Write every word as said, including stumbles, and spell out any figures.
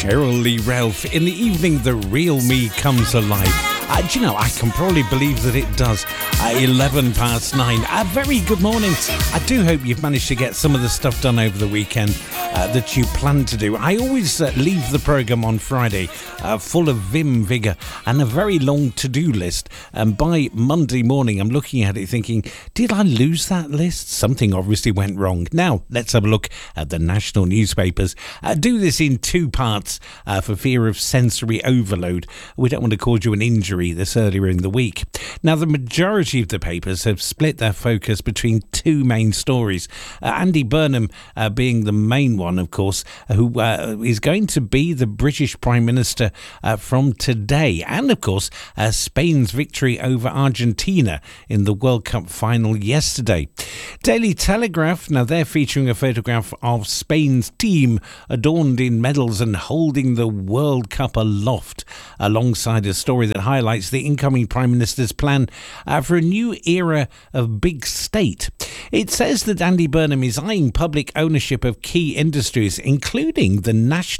Cheryl Lee Ralph. In the evening, the real me comes alive. Uh, do you know, I can probably believe that it does. Uh, eleven past nine. A very good morning. I do hope you've managed to get some of the stuff done over the weekend uh, that you plan to do. I always uh, leave the programme on Friday uh, full of vim, vigour and a very long to-do list. And by Monday morning, I'm looking at it thinking, did I lose that list? Something obviously went wrong. Now, let's have a look at the national newspapers. Uh, do this in two parts uh, for fear of sensory overload. We don't want to cause you an injury this earlier in the week. Now, the majority of the papers have split their focus between two main stories. Uh, Andy Burnham uh, being the main one, of course, who uh, is going to be the British Prime Minister uh, from today. And, of course, uh, Spain's victory over Argentina in the World Cup final yesterday. Daily Telegraph, now they're featuring a photograph of Spain's team adorned in medals and holding the World Cup aloft, alongside a story that highlights the incoming Prime Minister's plan uh, for a new era of big state. It says that Andy Burnham is eyeing public ownership of key industries, including the National